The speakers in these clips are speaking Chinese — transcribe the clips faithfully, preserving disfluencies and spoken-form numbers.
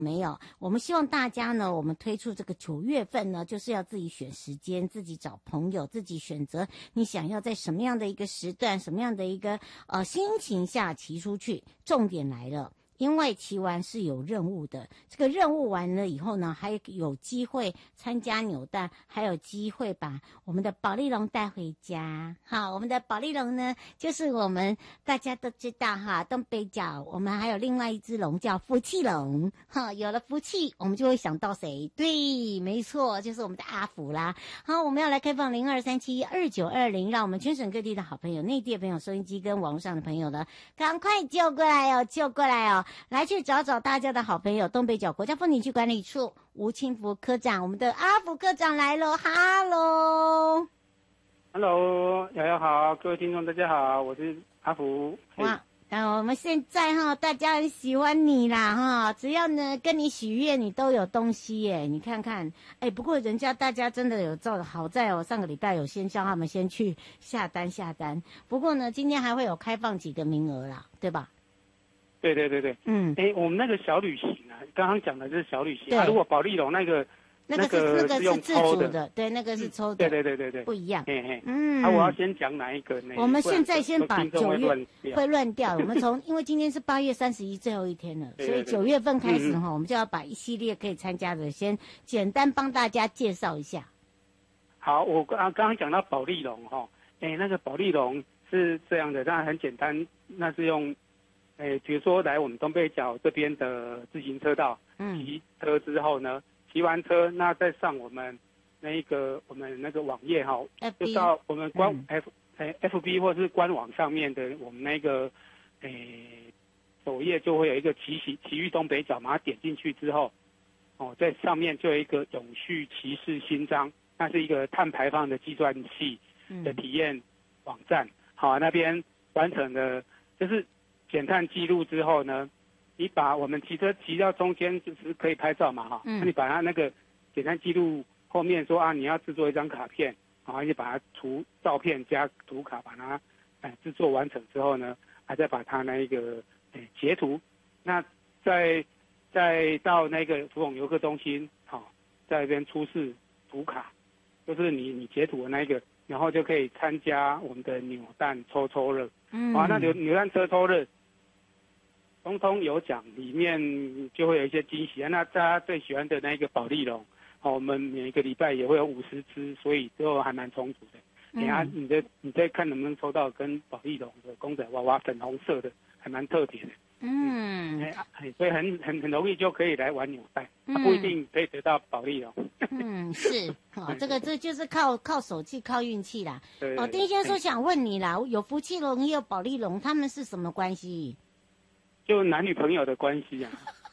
没有，我们希望大家呢，我们推出这个九月份呢，就是要自己选时间，自己找朋友，自己选择你想要在什么样的一个时段，什么样的一个呃心情下骑出去。重点来了。因为骑完是有任务的，这个任务完了以后呢，还有机会参加扭蛋，还有机会把我们的保利龙带回家。好，我们的保利龙呢，就是我们大家都知道哈，东北角我们还有另外一只龙叫福气龙。哈，有了福气，我们就会想到谁？对，没错，就是我们的阿福啦。好，我们要来开放零二三七二九二零，让我们全省各地的好朋友、内地的朋友、收音机跟网络上的朋友呢，赶快救过来哦，救过来哦！来去找找大家的好朋友，东北角国家风景区管理处吴清福科长，我们的阿福科长来了，哈喽， 哈喽，瑶瑶好，各位听众大家好，我是阿福。 哇，呃，我们现在哈，大家很喜欢你啦哈，只要呢跟你许愿，你都有东西耶，你看看，哎，不过人家大家真的有照，好在哦，上个礼拜有先叫他们先去下单下单，不过呢，今天还会有开放几个名额啦，对吧？ 对对对对， 嗯， 哎，我们那个小旅行啊，刚刚讲的是小旅行啊，如果保利龙那个那个是那个是自主的，对，那个是抽的， 对对对对对， 不一样， 嘿嘿， 嗯， 啊，我要先讲哪一个呢？ 我们现在先把九月会乱掉，我们从因为今天是八月三十一最后一天了，所以九月份开始哈，我们就要把一系列可以参加的先简单帮大家介绍一下。 好，我刚刚刚讲到保利龙哈，哎，那个保利龙是这样的，当然很简单，那是用。诶，比如说来我们东北角这边的自行车道，骑车之后呢，骑完车，那再上我们那一个我们那个网页哈，就到我们官 F 诶 F B 或是官网上面的我们那个诶首页就会有一个骑行骑域东北角，把它点进去之后，哦，在上面就有一个永续骑士勋章，那是一个碳排放的计算器的体验网站，好，那边完成了就是。减碳记录之后呢，你把我们骑车骑到中间就是可以拍照嘛哈，嗯、那你把它那个减碳记录后面说啊，你要制作一张卡片，然后你把它图照片加图卡把它哎制作完成之后呢，还再把它那一个哎截图，那再再到那个福永游客中心好、哦，在那边出示图卡，就是你你截图的那一个，然后就可以参加我们的扭蛋抽抽乐，嗯，啊，那扭扭蛋车抽乐。通通有奖，里面就会有一些惊喜啊！那大家最喜欢的那个保利龙，哦，我们每一个礼拜也会有五十只，所以都还蛮充足的。等下你的你再看能不能抽到跟保利龙的公仔娃娃粉红色的，还蛮特别的。嗯，哎，所以很很很容易就可以来玩扭蛋，嗯啊、不一定可以得到保利龙。 嗯，是，哦，这个这就是靠靠手气、靠运气啦。对哦，丁先生想问你啦，有福气龙也有保利龙，他们是什么关系？ 就男女朋友的关系啊！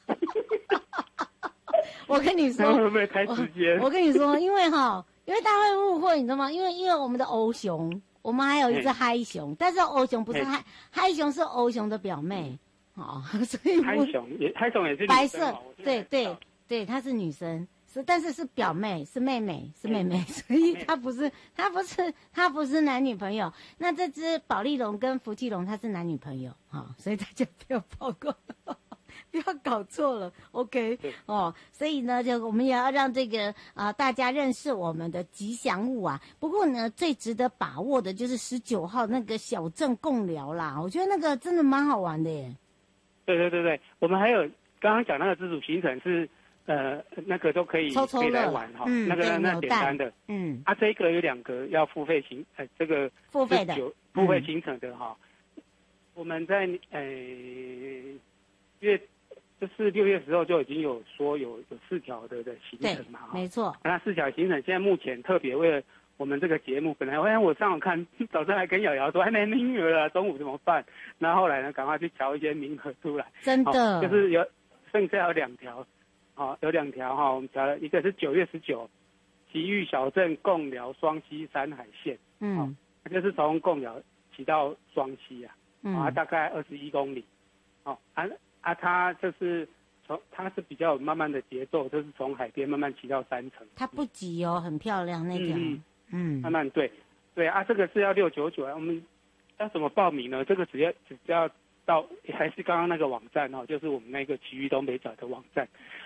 我跟你说， 会不会太直接？ 我, 我跟你说，因为哈，因为大家会误会，你知道吗？因为因为我们的欧熊，我们还有一只嗨熊，但是欧熊不是嗨，嗨熊是欧熊的表妹，好、哦，所以嗨熊也嗨熊也是白色，对对对，她是女生。是，但是是表妹，是妹妹，是妹妹，所以她不是，她不是，她不是男女朋友。那这只保利龙跟福气龙，它是男女朋友，哈、哦，所以大家不要曝光，不要搞错了 ，OK， 哦，所以呢，就我们也要让这个啊、呃、大家认识我们的吉祥物啊。不过呢，最值得把握的就是十九号那个小镇共聊啦，我觉得那个真的蛮好玩的耶。 对对对对，我们还有刚刚讲那个自主行程是。呃，那个都可以抽抽可以来玩哈、嗯，那个那简单的，嗯，啊，这个有两个要付费行，呃，这个付费的付费行程的哈、嗯，我们在呃月就是六月时候就已经有说有有四条的的行程嘛， 没错， 那四条行程现在目前特别为了我们这个节目，本来哎我上午看早上还跟瑶瑶说还没名额了，中午怎么办？然后后来呢，赶快去调一些名额出来， 真的， 就是有剩下有两条。好、哦，有两条哈，我们调了一个是九月十九，奇遇小镇贡寮双溪山海线，嗯，哦、就是从贡寮骑到双溪啊，嗯，啊大概二十一公里，哦，啊啊它就是从它是比较有慢慢的节奏，就是从海边慢慢骑到山城， 它不急哦，很漂亮那条，嗯， 嗯慢慢对，对啊，这个是要六九九啊，我们要怎么报名呢？这个只要只要到还是刚刚那个网站哦，就是我们那个奇遇东北角的网站。